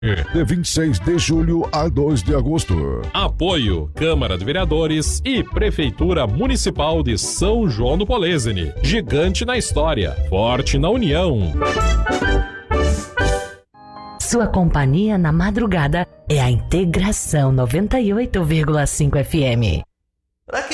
De 26 de julho a 2 de agosto. Apoio Câmara de Vereadores e Prefeitura Municipal de São João do Polesine. Gigante na história, forte na união. Sua companhia na madrugada é a Integração 98,5 FM.